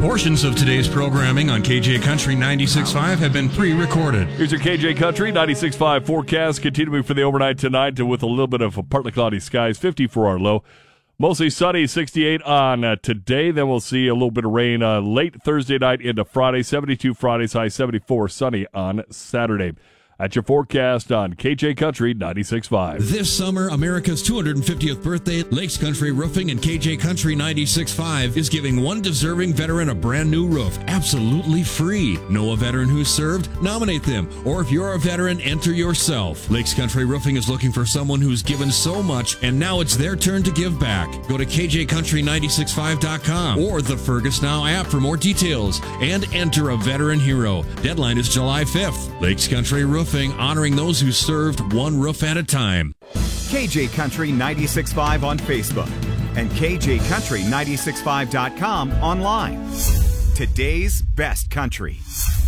Portions of today's programming on KJ Country 96.5 have been pre-recorded. Here's your KJ Country 96.5 forecast, continuing for the overnight tonight with a little bit of partly cloudy skies, 50 for our low. Mostly sunny, 68 on today. Then we'll see a little bit of rain late Thursday night into Friday, 72 Fridays, high 74, sunny on Saturday. At your forecast on KJ Country 96.5. This summer, America's 250th birthday, Lakes Country Roofing and KJ Country 96.5 is giving one deserving veteran a brand new roof, absolutely free. Know a veteran who's served? Nominate them. Or if you're a veteran, enter yourself. Lakes Country Roofing is looking for someone who's given so much, and now it's their turn to give back. Go to KJCountry965.com or the Fergus Now app for more details and enter a veteran hero. Deadline is July 5th. Lakes Country Roofing, honoring those who served one roof at a time. KJ Country 96.5 on Facebook and KJCountry965.com online. Today's best country.